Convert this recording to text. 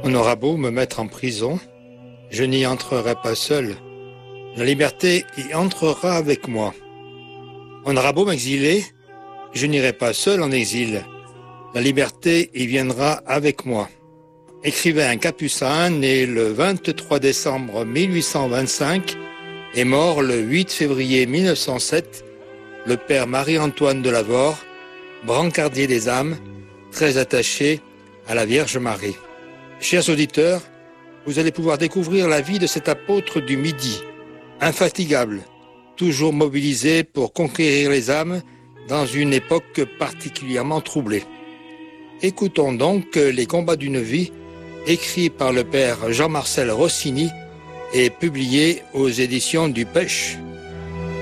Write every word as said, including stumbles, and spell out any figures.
On aura beau me mettre en prison, je n'y entrerai pas seul. La liberté y entrera avec moi. On aura beau m'exiler, je n'irai pas seul en exil. La liberté y viendra avec moi. Écrivait un capucin né le vingt-trois décembre mille huit cent vingt-cinq et mort le huit février mille neuf cent sept, le père Marie-Antoine de Lavore, brancardier des âmes, très attaché à la Vierge Marie. Chers auditeurs, vous allez pouvoir découvrir la vie de cet apôtre du Midi, infatigable, toujours mobilisé pour conquérir les âmes dans une époque particulièrement troublée. Écoutons donc Les combats d'une vie, écrit par le père Jean-Marcel Rossini et publié aux éditions du Pêche.